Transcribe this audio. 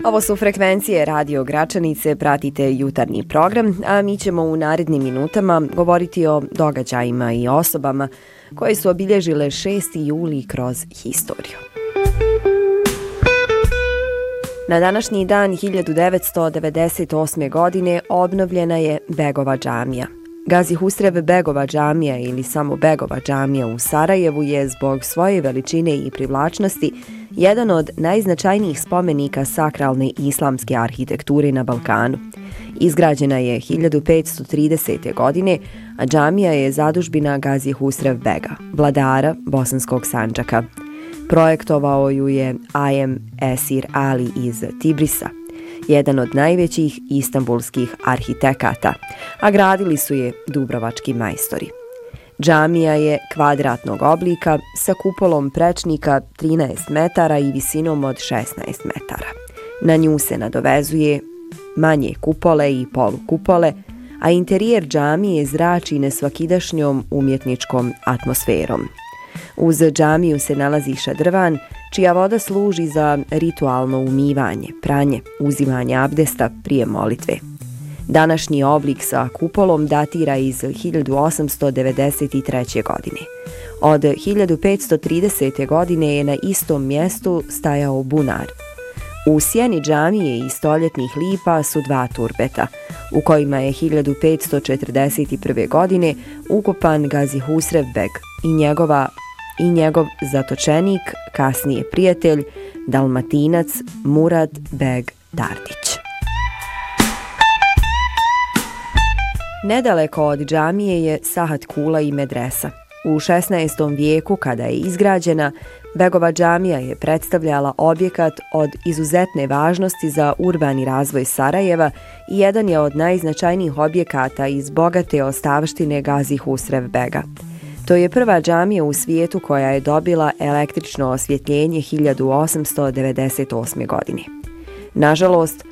Ovo su frekvencije Radio Gračanice, pratite jutarnji program, a mi ćemo u narednim minutama govoriti o događajima i osobama koje su obilježile 6. juli kroz historiju. Na današnji dan 1998. godine obnovljena je Begova džamija. Gazi Husrev Begova džamija ili samo Begova džamija u Sarajevu je zbog svoje veličine i privlačnosti jedan od najznačajnijih spomenika sakralne islamske arhitekture na Balkanu. Izgrađena je 1530. godine, a džamija je zadužbina Gazi Husrev Bega, vladara Bosanskog Sandžaka. Projektovao ju je Ajem Esir Ali iz Tibrisa, jedan od najvećih istanbulskih arhitekata, a gradili su je dubrovački majstori. Džamija je kvadratnog oblika sa kupolom prečnika 13 metara i visinom od 16 metara. Na nju se nadovezuje manje kupole i polukupole, a interijer džamije zrači nesvakidašnjom umjetničkom atmosferom. Uz džamiju se nalazi šadrvan, čija voda služi za ritualno umivanje, pranje, uzimanje abdesta prije molitve. Današnji oblik sa kupolom datira iz 1893. godine. Od 1530. godine je na istom mjestu stajao bunar. U sjeni džamije i stoljetnih lipa su dva turbeta, u kojima je 1541. godine ukopan Gazi Husrev Beg i njegov zatočenik, kasnije prijatelj, Dalmatinac Murad Beg Tardić. Nedaleko od džamije je Sahat Kula i medresa. U 16. vijeku, kada je izgrađena, Begova džamija je predstavljala objekat od izuzetne važnosti za urbani razvoj Sarajeva i jedan je od najznačajnijih objekata iz bogate ostavštine Gazi Husrev Bega. To je prva džamija u svijetu koja je dobila električno osvjetljenje 1898. godine. Nažalost,